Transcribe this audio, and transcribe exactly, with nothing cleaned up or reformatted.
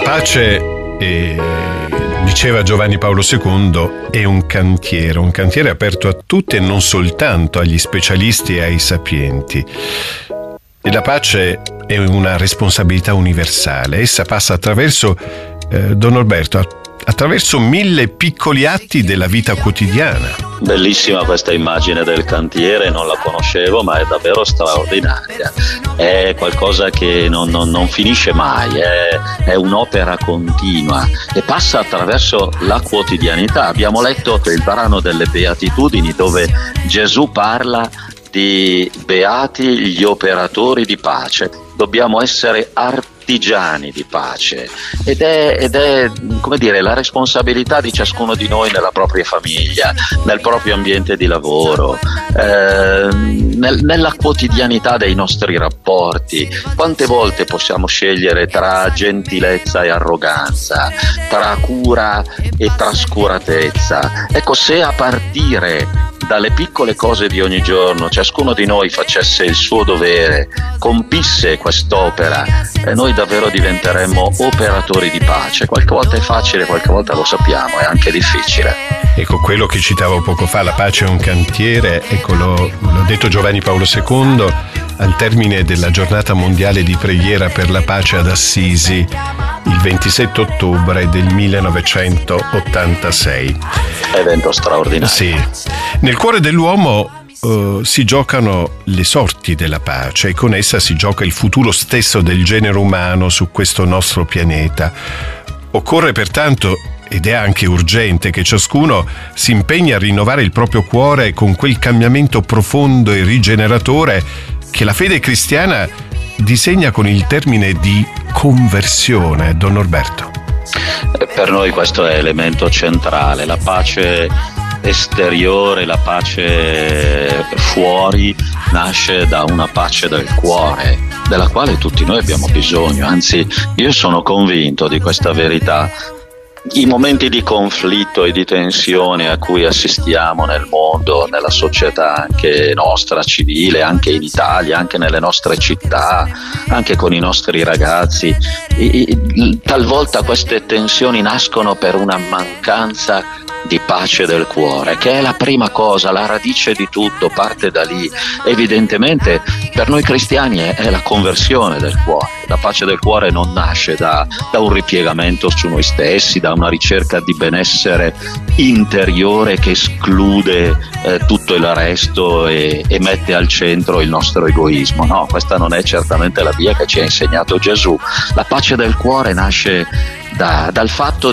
pace, eh, diceva Giovanni Paolo secondo, è un cantiere, un cantiere aperto a tutti e non soltanto agli specialisti e ai sapienti. E la pace è una responsabilità universale, essa passa attraverso, eh, Don Norberto, attraverso mille piccoli atti della vita quotidiana. Bellissima questa immagine del cantiere, non la conoscevo, ma è davvero straordinaria. È qualcosa che non, non, non finisce mai, è, è un'opera continua e passa attraverso la quotidianità. Abbiamo letto il brano delle Beatitudini, dove Gesù parla di beati gli operatori di pace. Dobbiamo essere artigiani di pace ed è, ed è come dire, la responsabilità di ciascuno di noi nella propria famiglia, nel proprio ambiente di lavoro, eh, nel, nella quotidianità dei nostri rapporti. Quante volte possiamo scegliere tra gentilezza e arroganza, tra cura e trascuratezza? Ecco, se a partire dalle piccole cose di ogni giorno ciascuno di noi facesse il suo dovere, compisse quest'opera, e noi davvero diventeremmo operatori di pace. Qualche volta è facile, qualche volta lo sappiamo, è anche difficile. Ecco, quello che citavo poco fa, la pace è un cantiere, ecco, lo, l'ho detto Giovanni Paolo secondo al termine della giornata mondiale di preghiera per la pace ad Assisi il ventisette ottobre del millenovecentottantasei. Evento straordinario. Sì. Nel cuore dell'uomo uh, si giocano le sorti della pace e con essa si gioca il futuro stesso del genere umano su questo nostro pianeta. Occorre pertanto, ed è anche urgente, che ciascuno si impegni a rinnovare il proprio cuore con quel cambiamento profondo e rigeneratore che la fede cristiana disegna con il termine di conversione. Don Norberto. Per noi questo è elemento centrale. La pace esteriore, la pace fuori nasce da una pace del cuore, della quale tutti noi abbiamo bisogno. Anzi, io sono convinto di questa verità. I momenti di conflitto e di tensione a cui assistiamo nel mondo, nella società anche nostra civile, anche in Italia, anche nelle nostre città, anche con i nostri ragazzi, talvolta queste tensioni nascono per una mancanza di pace del cuore, che è la prima cosa, la radice di tutto, parte da lì. Evidentemente per noi cristiani è, è la conversione del cuore. La pace del cuore non nasce da, da un ripiegamento su noi stessi, da una ricerca di benessere interiore che esclude eh, tutto il resto e, e mette al centro il nostro egoismo. No, questa non è certamente la via che ci ha insegnato Gesù. La pace del cuore nasce da, dal fatto